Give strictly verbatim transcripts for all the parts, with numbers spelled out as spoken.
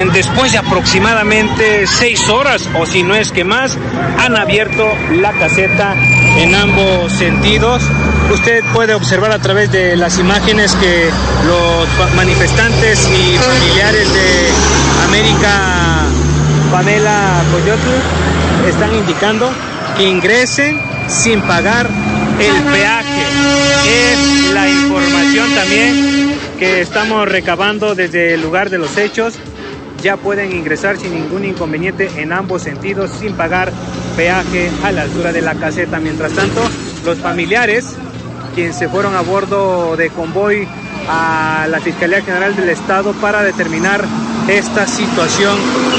después de aproximadamente seis horas, o si no es que más, han abierto la caseta en ambos sentidos. Usted puede observar a través de las imágenes que los manifestantes y familiares de América Pamela Coyotl están indicando que ingresen sin pagar el peaje. Es la información también que estamos recabando desde el lugar de los hechos. Ya pueden ingresar sin ningún inconveniente en ambos sentidos sin pagar peaje a la altura de la caseta. Mientras tanto, los familiares, quienes se fueron a bordo de convoy a la Fiscalía General del Estado para determinar esta situación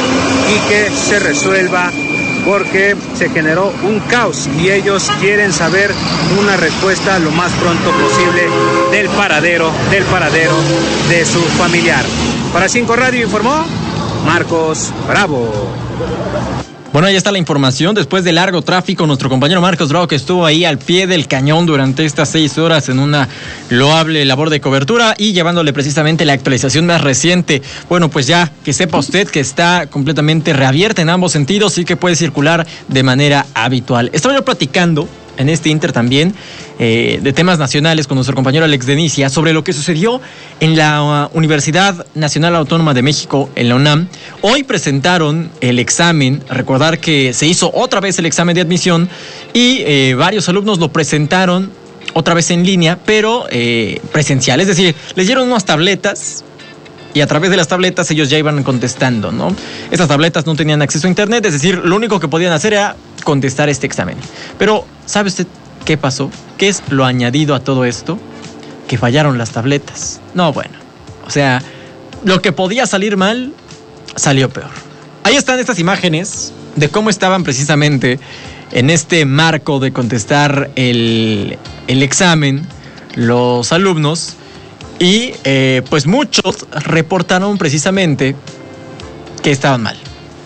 y que se resuelva, porque se generó un caos y ellos quieren saber una respuesta lo más pronto posible del paradero, del paradero de su familiar. Para Cinco Radio informó Marcos Bravo. Bueno, ahí está la información. Después de largo tráfico, nuestro compañero Marcos Bravo, que estuvo ahí al pie del cañón durante estas seis horas en una loable labor de cobertura y llevándole precisamente la actualización más reciente. Bueno, pues ya que sepa usted que está completamente reabierta en ambos sentidos y que puede circular de manera habitual. Estaba yo platicando en este inter también eh, de temas nacionales con nuestro compañero Alex Denicia sobre lo que sucedió en la uh, Universidad Nacional Autónoma de México, en la UNAM. Hoy presentaron el examen, recordar que se hizo otra vez el examen de admisión y eh, varios alumnos lo presentaron otra vez en línea, pero eh, presencial, es decir, les dieron unas tabletas y a través de las tabletas ellos ya iban contestando, ¿no? Estas tabletas no tenían acceso a internet, es decir, lo único que podían hacer era contestar este examen. Pero, ¿sabe usted qué pasó? ¿Qué es lo añadido a todo esto? Que fallaron las tabletas. No, bueno, o sea, lo que podía salir mal, salió peor. Ahí están estas imágenes de cómo estaban precisamente en este marco de contestar el, el examen los alumnos. Y eh, pues muchos reportaron precisamente que estaban mal.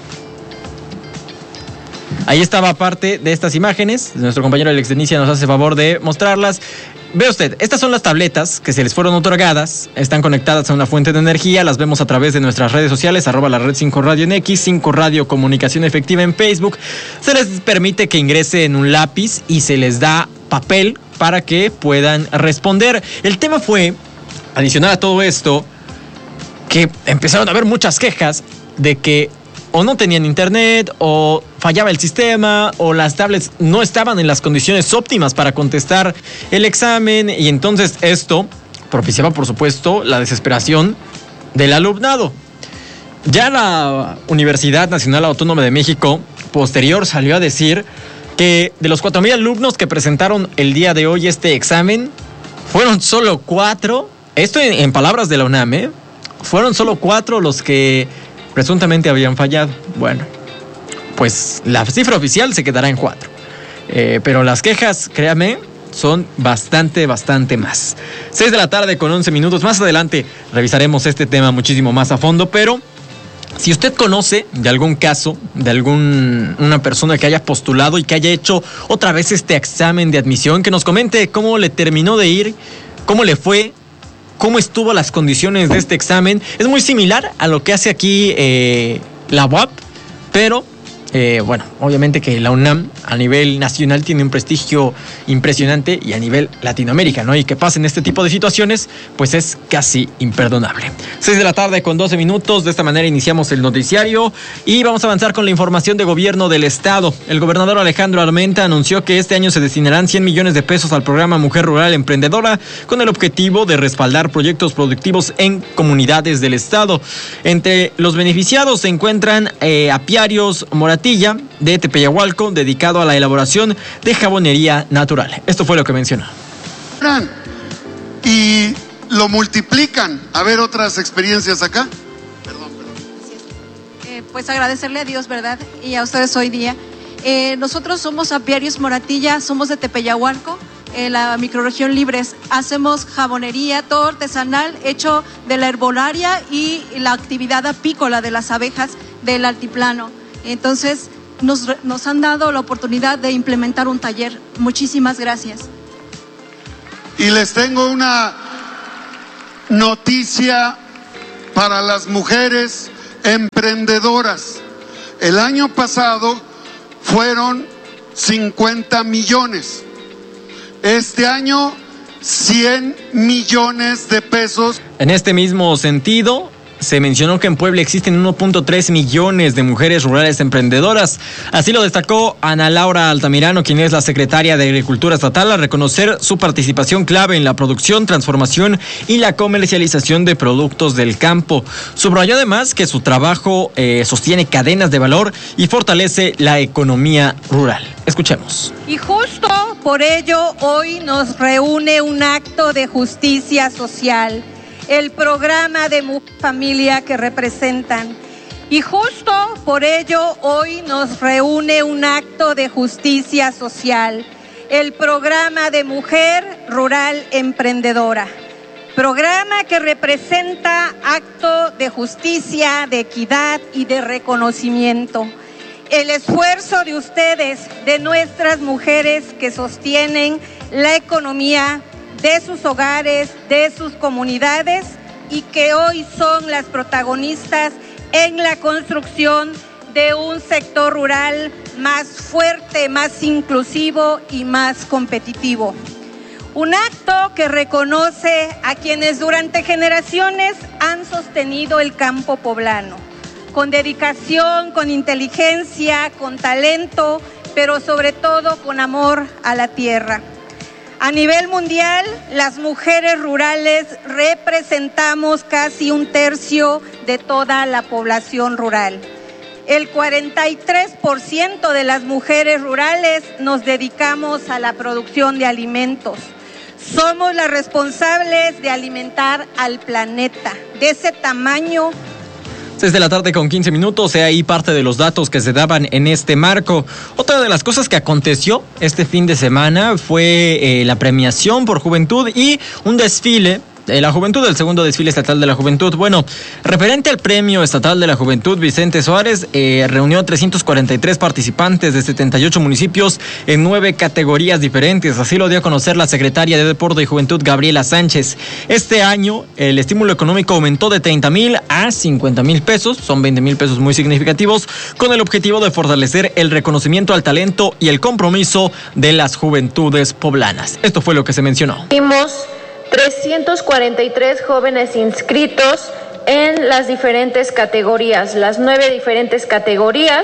Ahí estaba parte de estas imágenes. Nuestro compañero Alex Denicia nos hace favor de mostrarlas. Ve usted, estas son las tabletas que se les fueron otorgadas. Están conectadas a una fuente de energía. Las vemos a través de nuestras redes sociales, arroba la red cinco Radio en X, cinco Radio Comunicación Efectiva en Facebook. Se les permite que ingresen un lápiz y se les da papel para que puedan responder. El tema fue, adicional a todo esto, que empezaron a haber muchas quejas de que o no tenían internet, o fallaba el sistema, o las tablets no estaban en las condiciones óptimas para contestar el examen, y entonces esto propiciaba, por supuesto, la desesperación del alumnado. Ya la Universidad Nacional Autónoma de México, posterior, salió a decir que de los cuatro mil alumnos que presentaron el día de hoy este examen, fueron solo cuatro, esto en, en palabras de la UNAM, ¿eh? Fueron solo cuatro los que presuntamente habían fallado. Bueno, pues la cifra oficial se quedará en cuatro. Eh, pero las quejas, créame, son bastante, bastante más. seis de la tarde con once minutos. Más adelante revisaremos este tema muchísimo más a fondo, pero si usted conoce de algún caso, de algún una persona que haya postulado y que haya hecho otra vez este examen de admisión, que nos comente cómo le terminó de ir, cómo le fue, cómo estuvo las condiciones de este examen. Es muy similar a lo que hace aquí eh, la U A P, pero eh, bueno, obviamente que la UNAM a nivel nacional tiene un prestigio impresionante y a nivel Latinoamérica, ¿no? Y que pasen este tipo de situaciones, pues es casi imperdonable. seis de la tarde con doce minutos, de esta manera iniciamos el noticiario y vamos a avanzar con la información de gobierno del estado. El gobernador Alejandro Armenta anunció que este año se destinarán cien millones de pesos al programa Mujer Rural Emprendedora con el objetivo de respaldar proyectos productivos en comunidades del estado. Entre los beneficiados se encuentran eh, apiarios Moratilla de Tepeyahualco, dedicado a la elaboración de jabonería natural. Esto fue lo que mencionó. Y lo multiplican. A ver, otras experiencias acá. Perdón, perdón. Eh, pues agradecerle a Dios, ¿verdad? Y a ustedes hoy día. Eh, nosotros somos apiarios Moratilla, somos de Tepeyahualco, en la microrregión Libres. Hacemos jabonería, todo artesanal, hecho de la herbolaria y la actividad apícola de las abejas del altiplano. Entonces, nos, nos han dado la oportunidad de implementar un taller. Muchísimas gracias. Y les tengo una noticia para las mujeres emprendedoras. El año pasado fueron cincuenta millones. Este año, cien millones de pesos. En este mismo sentido, se mencionó que en Puebla existen uno punto tres millones de mujeres rurales emprendedoras. Así lo destacó Ana Laura Altamirano, quien es la secretaria de Agricultura Estatal, al reconocer su participación clave en la producción, transformación y la comercialización de productos del campo. Subrayó además que su trabajo eh, sostiene cadenas de valor y fortalece la economía rural. Escuchemos. Y justo por ello hoy nos reúne un acto de justicia social, el programa de familia que representan. Y justo por ello hoy nos reúne un acto de justicia social, el programa de Mujer Rural Emprendedora. Programa que representa acto de justicia, de equidad y de reconocimiento. El esfuerzo de ustedes, de nuestras mujeres que sostienen la economía de sus hogares, de sus comunidades y que hoy son las protagonistas en la construcción de un sector rural más fuerte, más inclusivo y más competitivo. Un acto que reconoce a quienes durante generaciones han sostenido el campo poblano, con dedicación, con inteligencia, con talento, pero sobre todo con amor a la tierra. A nivel mundial, las mujeres rurales representamos casi un tercio de toda la población rural. El cuarenta y tres por ciento de las mujeres rurales nos dedicamos a la producción de alimentos. Somos las responsables de alimentar al planeta. De ese tamaño. Desde la tarde con quince minutos, he ahí parte de los datos que se daban en este marco. Otra de las cosas que aconteció este fin de semana fue eh, la premiación por juventud y un desfile de la juventud, el segundo desfile estatal de la juventud. Bueno, referente al premio estatal de la juventud, Vicente Suárez eh, reunió a trescientos cuarenta y tres participantes de setenta y ocho municipios en nueve categorías diferentes. Así lo dio a conocer la secretaria de Deporte y Juventud, Gabriela Sánchez. Este año, el estímulo económico aumentó de treinta mil a cincuenta mil pesos. Son veinte mil pesos muy significativos, con el objetivo de fortalecer el reconocimiento al talento y el compromiso de las juventudes poblanas. Esto fue lo que se mencionó. Vimos trescientos cuarenta y tres jóvenes inscritos en las diferentes categorías, las nueve diferentes categorías.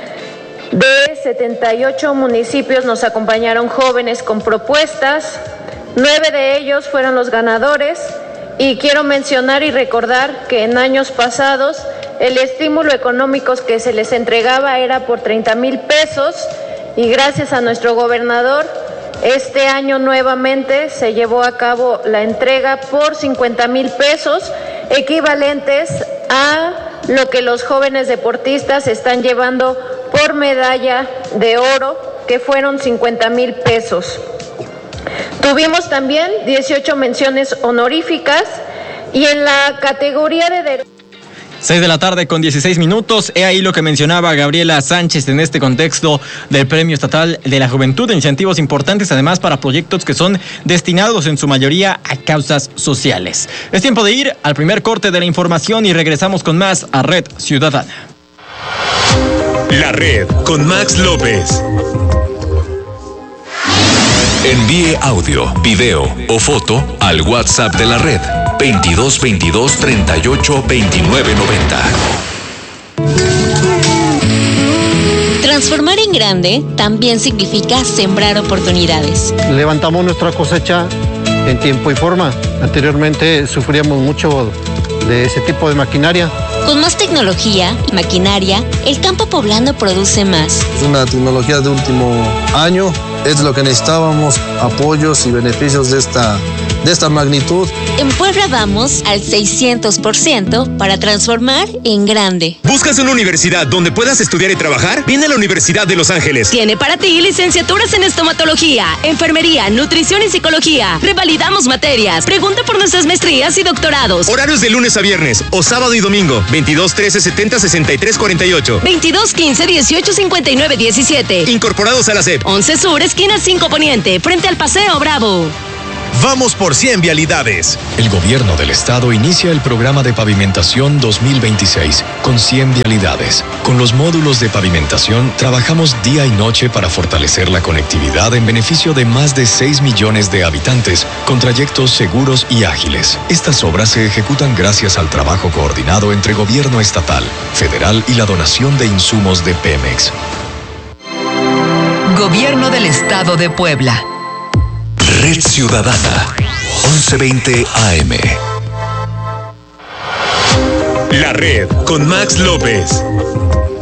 De setenta y ocho municipios nos acompañaron jóvenes con propuestas, nueve de ellos fueron los ganadores, y quiero mencionar y recordar que en años pasados el estímulo económico que se les entregaba era por treinta mil pesos, y gracias a nuestro gobernador, este año nuevamente se llevó a cabo la entrega por cincuenta mil pesos, equivalentes a lo que los jóvenes deportistas están llevando por medalla de oro, que fueron cincuenta mil pesos. Tuvimos también dieciocho menciones honoríficas, y en la categoría de derechos. seis de la tarde con dieciséis minutos. He ahí lo que mencionaba Gabriela Sánchez en este contexto del Premio Estatal de la Juventud. Incentivos importantes además para proyectos que son destinados en su mayoría a causas sociales. Es tiempo de ir al primer corte de la información y regresamos con más a Red Ciudadana. La Red con Max López. Envíe audio, video o foto al WhatsApp de la Red veintidós veintidós treinta y ocho veintinueve noventa. Transformar en grande también significa sembrar oportunidades. Levantamos nuestra cosecha en tiempo y forma. Anteriormente sufríamos mucho de ese tipo de maquinaria. Con más tecnología y maquinaria, el campo poblano produce más. Es una tecnología de último año, es lo que necesitábamos, apoyos y beneficios de esta, de esta magnitud. En Puebla vamos al seiscientos por ciento para transformar en grande. ¿Buscas una universidad donde puedas estudiar y trabajar? Viene a la Universidad de Los Ángeles. Tiene para ti licenciaturas en estomatología, enfermería, nutrición y psicología. Revalidamos materias. Pregunta por nuestras maestrías y doctorados. Horarios de lunes a viernes o sábado y domingo. veintidós trece setenta sesenta y tres cuarenta y ocho. veintidós quince dieciocho cincuenta y nueve diecisiete. Incorporados a la S E P. once Sur, esquina cinco Poniente, frente al Paseo Bravo. Vamos por cien vialidades. El gobierno del estado inicia el programa de pavimentación dos mil veintiséis con cien vialidades. Con los módulos de pavimentación trabajamos día y noche para fortalecer la conectividad en beneficio de más de seis millones de habitantes con trayectos seguros y ágiles. Estas obras se ejecutan gracias al trabajo coordinado entre gobierno estatal, federal y la donación de insumos de Pemex. Gobierno del Estado de Puebla. Red Ciudadana, once veinte A M. La Red con Max López.